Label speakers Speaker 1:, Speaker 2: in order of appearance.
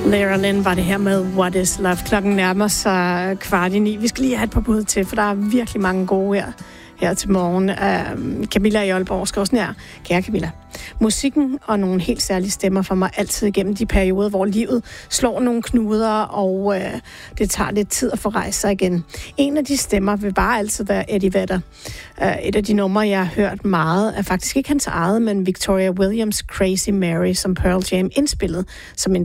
Speaker 1: Lara Lynn var det her med What is Love. Klokken nærmer sig 8:15. Vi skal lige have et par bud til, for der er virkelig mange gode her til morgen. Camilla i Aalborg skal også nær. Kære Camilla, musikken og nogle helt særlige stemmer for mig altid igennem de perioder, hvor livet slår nogle knuder, og det tager lidt tid at få rejst sig igen. En af de stemmer vil bare altid være Eddie Vedder. Et af de numre, jeg har hørt meget, er faktisk ikke hans eget, men Victoria Williams' Crazy Mary, som Pearl Jam indspillede som en